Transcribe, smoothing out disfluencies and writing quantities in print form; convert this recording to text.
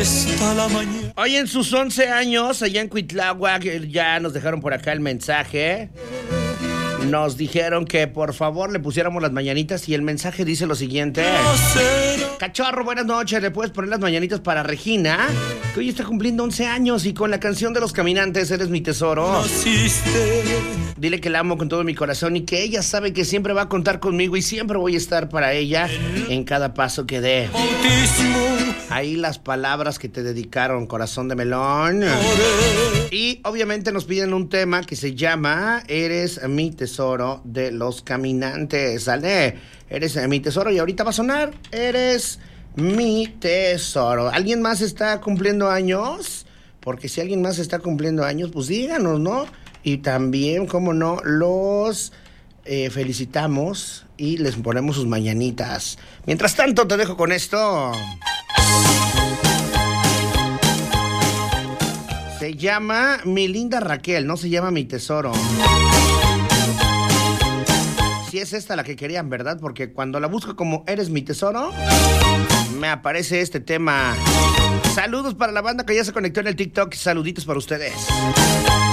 hasta la mañana. Hoy en sus 11 años, allá en Cuitláhuac, ya nos dejaron por acá el mensaje. Nos dijeron que por favor le pusiéramos las mañanitas y el mensaje dice lo siguiente. Cachorro, buenas noches, ¿le puedes poner las mañanitas para Regina? Que hoy está cumpliendo 11 años y con la canción de Los Caminantes, Eres mi tesoro. Dile que la amo con todo mi corazón y que ella sabe que siempre va a contar conmigo y siempre voy a estar para ella en cada paso que dé. Ahí las palabras que te dedicaron, corazón de melón. Y obviamente nos piden un tema que se llama Eres mi tesoro de Los Caminantes. ¿Sale? Eres mi tesoro y ahorita va a sonar Eres mi tesoro. ¿Alguien más está cumpliendo años? Porque si alguien más está cumpliendo años, pues díganos, ¿no? Y también, cómo no, los felicitamos y les ponemos sus mañanitas. Mientras tanto, te dejo con esto. Se llama Mi Linda Raquel, no se llama Mi Tesoro. Sí es esta la que querían, ¿verdad? Porque cuando la busco como Eres mi tesoro, me aparece este tema. Saludos para la banda que ya se conectó en el TikTok y saluditos para ustedes.